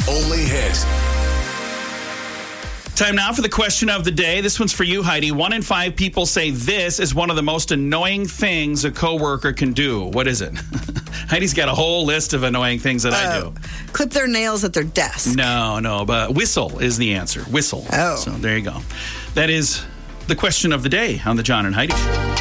only hit. Time now for the question of the day. This one's for you, Heidi. 1 in 5 people say this is one of the most annoying things a coworker can do. What is it? Heidi's got a whole list of annoying things that I do. Clip their nails at their desk. No, but whistle is the answer. Whistle. Oh. So there you go. That is the question of the day on the John and Heidi Show.